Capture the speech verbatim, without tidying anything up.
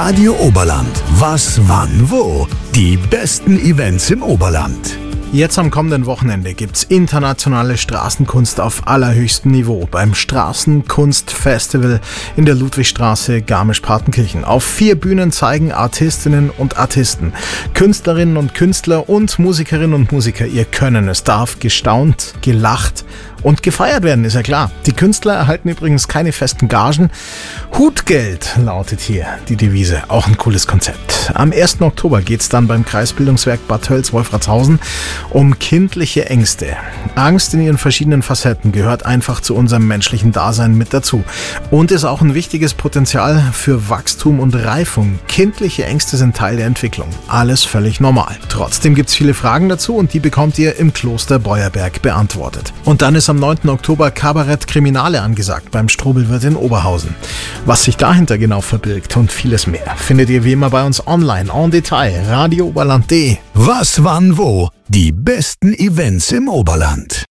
Radio Oberland. Was, wann, wo? Die besten Events im Oberland. Jetzt am kommenden Wochenende gibt's internationale Straßenkunst auf allerhöchstem Niveau beim Straßenkunstfestival in der Ludwigstraße Garmisch-Partenkirchen. Auf vier Bühnen zeigen Artistinnen und Artisten, Künstlerinnen und Künstler und Musikerinnen und Musiker ihr Können. Es darf gestaunt, gelacht und gefeiert werden, ist ja klar. Die Künstler erhalten übrigens keine festen Gagen. Hutgeld lautet hier die Devise. Auch ein cooles Konzept. Am ersten Oktober geht's dann beim Kreisbildungswerk Bad Tölz-Wolfratshausen um kindliche Ängste. Angst in ihren verschiedenen Facetten gehört einfach zu unserem menschlichen Dasein mit dazu und ist auch ein wichtiges Potenzial für Wachstum und Reifung. Kindliche Ängste sind Teil der Entwicklung. Alles völlig normal. Trotzdem gibt's viele Fragen dazu und die bekommt ihr im Kloster Beuerberg beantwortet. Und dann ist am neunten Oktober Kabarett Kriminale angesagt beim Strobelwirt in Oberhausen. Was sich dahinter genau verbirgt und vieles mehr findet ihr wie immer bei uns online en Detail radio oberland punkt de. Was, wann, wo? Die besten Events im Oberland.